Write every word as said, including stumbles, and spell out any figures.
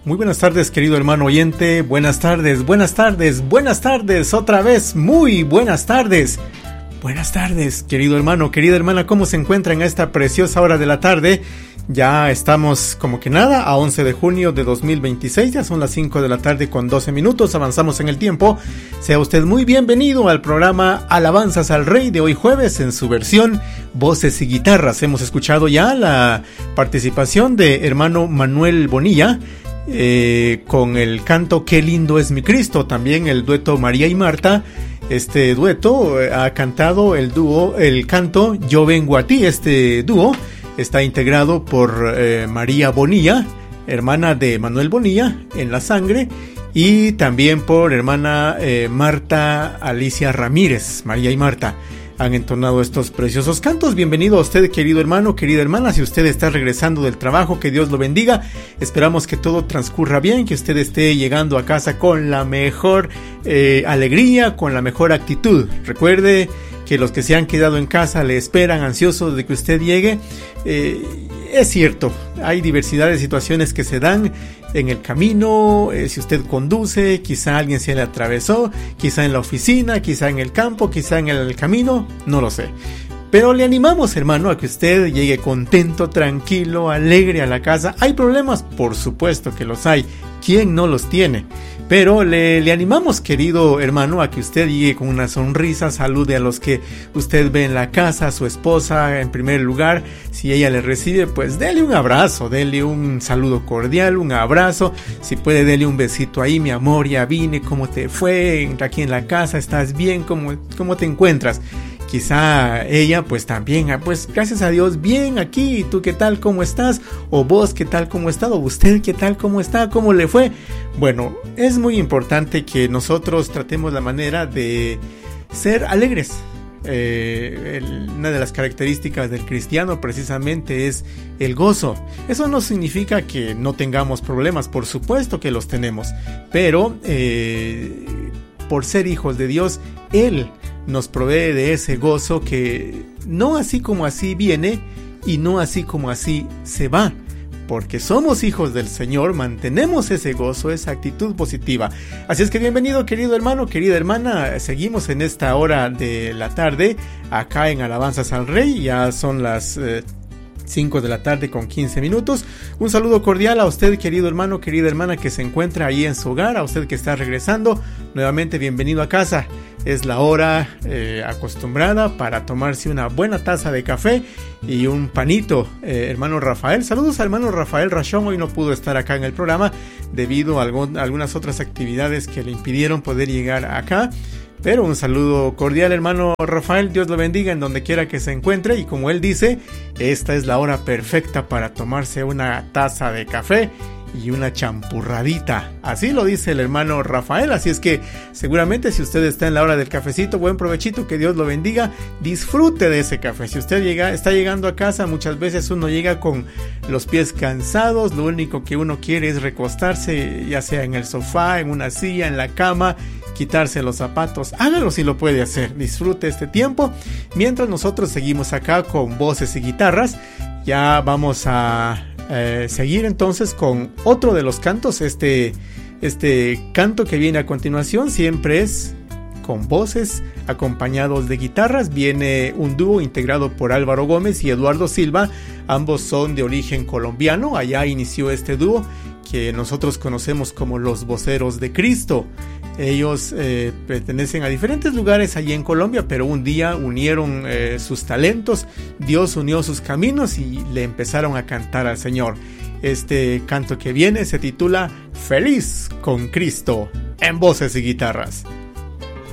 Muy buenas tardes, querido hermano oyente. Buenas tardes, buenas tardes, buenas tardes. Otra vez, muy buenas tardes. Buenas tardes, querido hermano, querida hermana. ¿Cómo se encuentran a esta preciosa hora de la tarde? Ya estamos como que nada a once de junio de dos mil veintiséis. Ya son las cinco de la tarde con doce minutos. Avanzamos en el tiempo. Sea usted muy bienvenido al programa Alabanzas al Rey de hoy jueves en su versión Voces y Guitarras. Hemos escuchado ya la participación de hermano Manuel Bonilla eh, con el canto Qué lindo es mi Cristo. También el dueto María y Marta. Este dueto ha cantado el dúo, el canto Yo vengo a ti. Este dúo está integrado por eh, María Bonilla, hermana de Manuel Bonilla, en la sangre, y también por hermana eh, Marta Alicia Ramírez. María y Marta han entonado estos preciosos cantos. Bienvenido a usted, querido hermano, querida hermana. Si usted está regresando del trabajo, que Dios lo bendiga. Esperamos que todo transcurra bien, que usted esté llegando a casa con la mejor eh, alegría, con la mejor actitud. Recuerde que los que se han quedado en casa le esperan ansiosos de que usted llegue. Eh, es cierto, hay diversidad de situaciones que se dan en el camino. Eh, si usted conduce, quizá alguien se le atravesó, quizá en la oficina, quizá en el campo, quizá en el camino, no lo sé. Pero le animamos, hermano, a que usted llegue contento, tranquilo, alegre a la casa. ¿Hay problemas? Por supuesto que los hay. ¿Quién no los tiene? Pero le, le animamos, querido hermano, a que usted llegue con una sonrisa, salude a los que usted ve en la casa, a su esposa en primer lugar. Si ella le recibe, pues dele un abrazo, dele un saludo cordial, un abrazo. Si puede, dele un besito ahí, mi amor, ya vine, ¿cómo te fue? Entra aquí en la casa, ¿estás bien? ¿Cómo, cómo te encuentras? Quizá ella pues también, pues gracias a Dios, bien aquí. ¿Y tú qué tal? ¿Cómo estás? O vos qué tal? ¿Cómo está? O usted qué tal? ¿Cómo está? ¿Cómo le fue? Bueno, es muy importante que nosotros tratemos la manera de ser alegres. Eh, el, una de las características del cristiano precisamente es el gozo. Eso no significa que no tengamos problemas, por supuesto que los tenemos, pero eh, por ser hijos de Dios, Él nos provee de ese gozo que no así como así viene y no así como así se va. Porque somos hijos del Señor, mantenemos ese gozo, esa actitud positiva. Así es que bienvenido, querido hermano, querida hermana. Seguimos en esta hora de la tarde acá en Alabanzas al Rey. Ya son las eh, cinco de la tarde con quince minutos. Un saludo cordial a usted, querido hermano, querida hermana, que se encuentra ahí en su hogar. A usted que está regresando, nuevamente bienvenido a casa. Es la hora eh, acostumbrada para tomarse una buena taza de café y un panito. Eh, hermano Rafael, saludos al hermano Rafael Rachón. Hoy no pudo estar acá en el programa debido a, algún, a algunas otras actividades que le impidieron poder llegar acá. Pero un saludo cordial, hermano Rafael. Dios lo bendiga en donde quiera que se encuentre. Y como él dice, esta es la hora perfecta para tomarse una taza de café y una champurradita. Así lo dice el hermano Rafael. Así es que seguramente si usted está en la hora del cafecito, buen provechito, que Dios lo bendiga. Disfrute de ese café. Si usted llega, está llegando a casa, muchas veces uno llega con los pies cansados. Lo único que uno quiere es recostarse, ya sea en el sofá, en una silla, en la cama, quitarse los zapatos. Hágalo si lo puede hacer. Disfrute este tiempo mientras nosotros seguimos acá con voces y guitarras. Ya vamos a Eh, seguir entonces con otro de los cantos. Este, este canto que viene a continuación siempre es con voces acompañados de guitarras. Viene un dúo integrado por Álvaro Gómez y Eduardo Silva. Ambos son de origen colombiano. Allá inició este dúo que nosotros conocemos como los Voceros de Cristo. Ellos eh, pertenecen a diferentes lugares allí en Colombia, pero un día unieron eh, sus talentos, Dios unió sus caminos y le empezaron a cantar al Señor. Este canto que viene se titula Feliz con Cristo, en voces y guitarras.